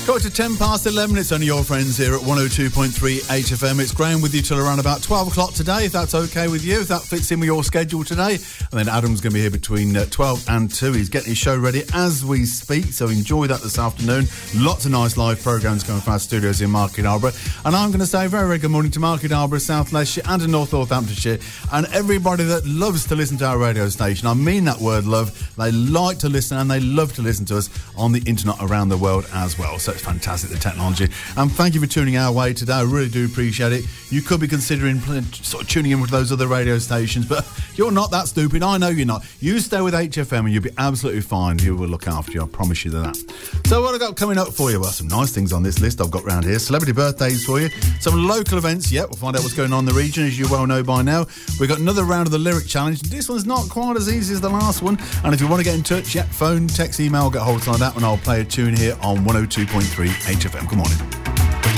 Got to 10 past 11. It's only your friends here at 102.3 HFM. It's Graham with you till around about 12 o'clock today, if that's okay with you, if that fits in with your schedule today. And then Adam's going to be here between 12 and 2. He's getting his show ready as we speak, so enjoy that this afternoon. Lots of nice live programmes coming from our studios in Market Harborough. And I'm going to say a very, very good morning to Market Harborough, South Leicestershire and to North Northamptonshire, and everybody that loves to listen to our radio station. I mean that word love. They like to listen and they love to listen to us on the internet around the world as well. So it's fantastic, the technology. And thank you for tuning our way today. I really do appreciate it. You could be considering sort of tuning in with those other radio stations, but you're not that stupid. I know you're not. You stay with HFM and you'll be absolutely fine. You will look after you. I promise you that. So what I've got coming up for you? Well, some nice things on this list I've got around here. Celebrity birthdays for you. Some local events. We'll find out what's going on in the region, as you well know by now. We've got another round of the Lyric Challenge. This one's not quite as easy as the last one. And if you want to get in touch, phone, text, email, get hold of that, and I'll play a tune here on 102.3 HFM. Good morning.